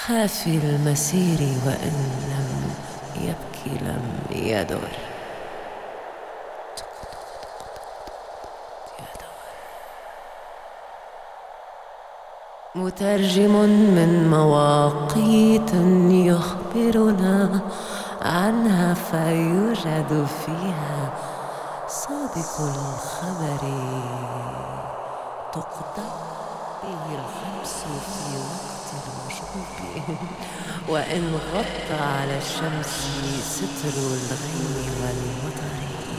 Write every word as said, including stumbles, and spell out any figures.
حافي المسير وإن لم يبكي لم يدر. مترجم من مواقيت يخبرنا عنها فيوجد فيها صادق الخبر، تقطع به الخمس في وقت المشروق وإن غطى على الشمس ستر الغيم والمطر.